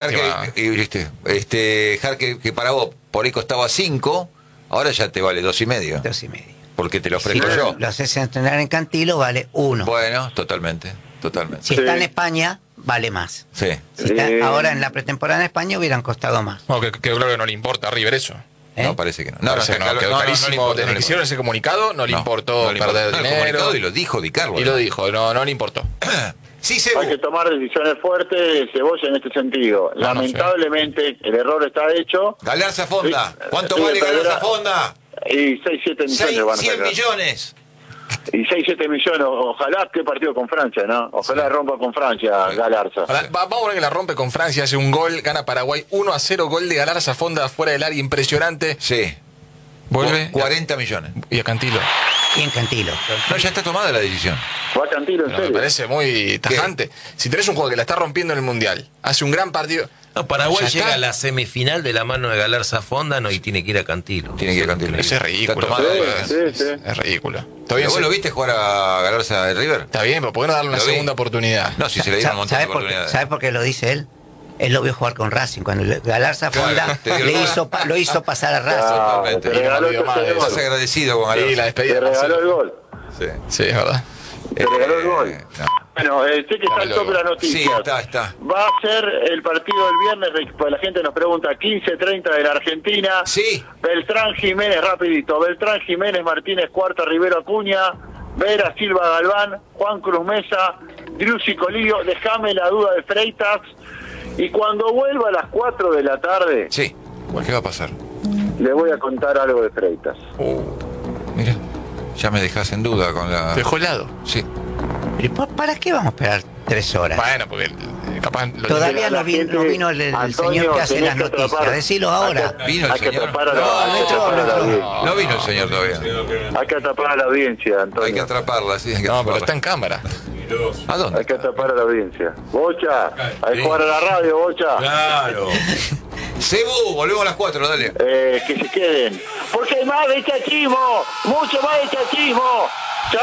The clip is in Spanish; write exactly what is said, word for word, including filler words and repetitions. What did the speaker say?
Jarque, y, viste, este, Jarque, que para vos por ahí costaba cinco, ahora ya te vale dos y medio. Dos y medio. Porque te lo ofrezco Si yo. lo haces entrenar en Cantilo, vale uno. Bueno, totalmente, totalmente. Si Sí. está en España, vale más. Sí. Si está Eh. ahora en la pretemporada en España, hubieran costado más. No, que, que claro que no le importa a River eso. ¿Eh? No, parece que no. No, Parece está que no, claro- quedó no, no, no le carísimo. importa, Desde no que le hicieron ese comunicado, no le No, importó no le perder importa. No, el dinero. comunicado y lo dijo Di Carlo. Y lo dijo, no, no le importó. Sí, se Hay que tomar decisiones fuertes, Cebolla, en este sentido. No, no sé. Lamentablemente, el error está hecho. Galarza Fonda. Sí. ¿Cuánto Sí, vale pero Galarza era- Fonda? Y seis, siete millones van a cien sacar. millones. Y seis, siete millones. Ojalá que partido con Francia, ¿no? Ojalá rompa con Francia, Galarza. Ahora, va- vamos a ver que la rompe con Francia, hace un gol, gana Paraguay uno a cero, gol de Galarza Fonda fuera del área, impresionante. Sí. Vuelve cuarenta millones. y a Cantilo. Y en Cantilo. No, ya está tomada la decisión. Va Cantilo, en Pero me serio. parece muy tajante. Si tenés un juego que la está rompiendo en el Mundial, hace un gran partido. No, Paraguay Ya llega está. a la semifinal de la mano de Galarza Fonda, no, y tiene que ir a Cantilo. Tiene que ir a Cantilo. Eso es ridículo. Está tomada Sí, la sí, decisión. sí. Es ridículo. Está ¿Pero bien, vos se- lo viste jugar a Galarza de River? está bien, pero ¿por qué no darle una Lo vi. segunda oportunidad? No, si se le dieron un montón de ¿Sabe por, qué, oportunidades. ¿Sabe por qué lo dice él? Él lo vio jugar con Racing. Cuando le- Galarza Claro, Fonda te dio el le gol. hizo, pa- lo hizo pasar a Racing. Ah, Totalmente. te Y regaló no el pidió más de tercer eso. Estás gol. agradecido con Sí, la Galarza. despedida. Te regaló el Marcelo. gol. Sí. Sí, es verdad. Te regaló el gol. Eh, no. Bueno, eh, sé que está el Regaló top de el la gol. noticia. Sí, está, está. Va a ser el partido del viernes, pues la gente nos pregunta, quince treinta de la Argentina. Sí. Beltrán Jiménez, rapidito. Beltrán Jiménez, Martínez Cuarta, Rivero Acuña, Vera Silva Galván, Juan Cruz Mesa, Driussi Colillo. Déjame la duda de Freitas. Y cuando vuelva a las cuatro de la tarde, Sí. ¿Qué va a pasar? le voy a contar algo de Freitas. Mira, ya me dejas en duda con la... Dejó helado. Sí. Pero ¿pa- ¿para qué vamos a esperar tres horas? Bueno, porque eh, capaz lo Todavía La no, vi- gente- no vino el, el Antonio, señor que hace tenés las que noticias. atrapar. Decilo ahora. Hay que- Vino el hay que señor. atrapar a la, No, hay no que entró, atrapar a no la entró. audiencia. No vino el señor todavía. Hay que atrapar a la audiencia, Antonio. Hay que atraparla, sí. Hay que No, pero atraparla. está en cámara. ¿A dónde? Hay que atrapar a la audiencia. Bocha, hay que jugar a la radio, Bocha. Claro. Cebu, volvemos a las cuatro, dale. Eh, que se queden. Porque hay más de chachismo, mucho más de chachismo.